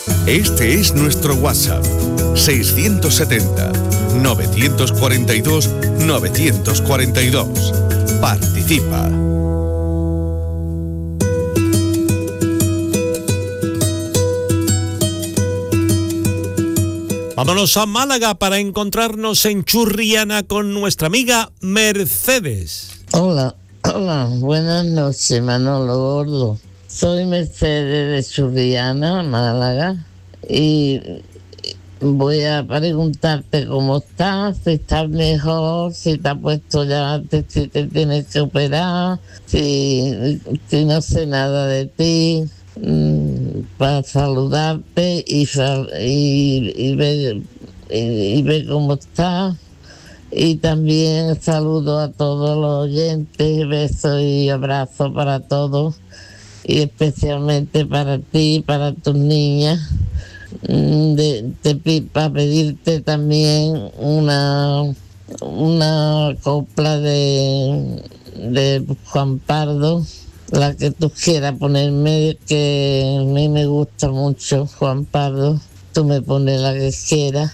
Este es nuestro WhatsApp, 670-942-942. Participa. Vámonos a Málaga para encontrarnos en Churriana con nuestra amiga Mercedes. Hola, buenas noches, Manolo Gordo. Soy Mercedes de Churriana, Málaga, y voy a preguntarte cómo estás, si estás mejor, si te has puesto ya, si te tienes que operar, si no sé nada de ti, para saludarte y ver cómo estás. Y también saludo a todos los oyentes, besos y abrazos para todos, y especialmente para ti, para tus niñas. Para pedirte también una copla de Juan Pardo, la que tú quieras ponerme, que a mí me gusta mucho Juan Pardo. Tú me pones la que quieras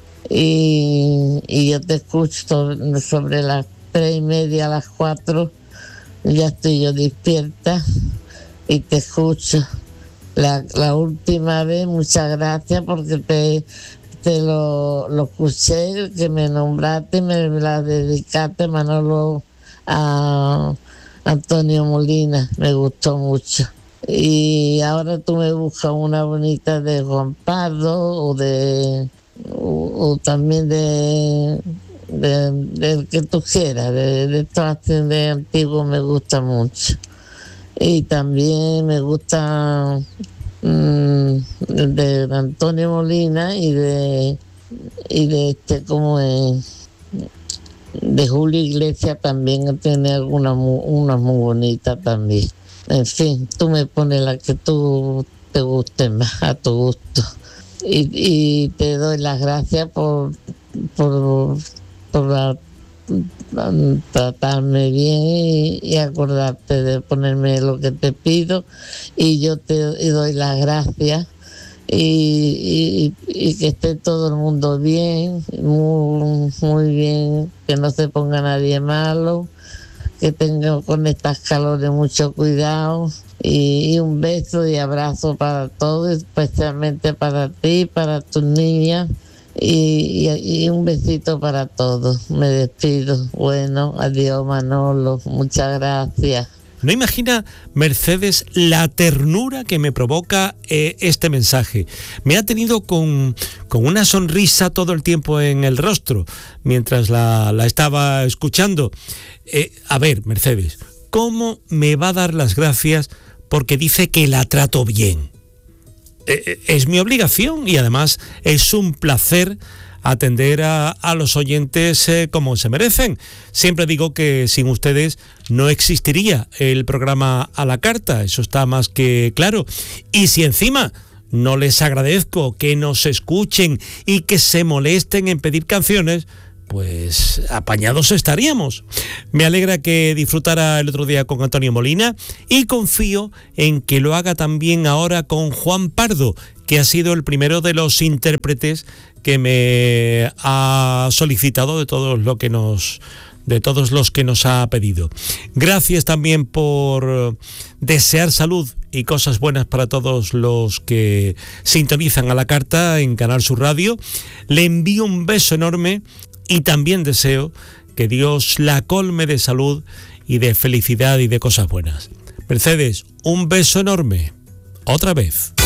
y yo te escucho sobre las 3:30, a las 4, ya estoy yo despierta y te escucho. La última vez, muchas gracias porque te lo escuché, que me nombraste y me la dedicaste, Manolo, a Antonio Molina, me gustó mucho. Y ahora tú me buscas una bonita de Juan Pardo o también del que tú quieras, de estos de antiguos me gusta mucho. Y también me gusta de Antonio Molina y de como de Julio Iglesias también tiene unas muy bonitas también. En fin, tú me pones la que tú te guste más, a tu gusto. Y te doy las gracias por tratarme bien y acordarte de ponerme lo que te pido, y yo te doy las gracias y que esté todo el mundo bien, muy bien, que no se ponga nadie malo, que tenga con estas calores mucho cuidado, y un beso y abrazo para todos, especialmente para ti, para tus niñas. Y un besito para todos. Me despido. Bueno, adiós, Manolo. Muchas gracias. No imagina, Mercedes, la ternura que me provoca este mensaje. Me ha tenido con una sonrisa todo el tiempo en el rostro mientras la estaba escuchando. A ver, Mercedes, ¿cómo me va a dar las gracias porque dice que la trato bien? Es mi obligación y además es un placer atender a los oyentes como se merecen. Siempre digo que sin ustedes no existiría el programa A la Carta, eso está más que claro. Y si encima no les agradezco que nos escuchen y que se molesten en pedir canciones, pues apañados estaríamos. Me alegra que disfrutara el otro día con Antonio Molina y confío en que lo haga también ahora con Juan Pardo, que ha sido el primero de los intérpretes que me ha solicitado de todos los que nos ha pedido. Gracias también por desear salud y cosas buenas para todos los que sintonizan A la Carta en Canal Sur Radio. Le envío un beso enorme y también deseo que Dios la colme de salud y de felicidad y de cosas buenas. Mercedes, un beso enorme. Otra vez.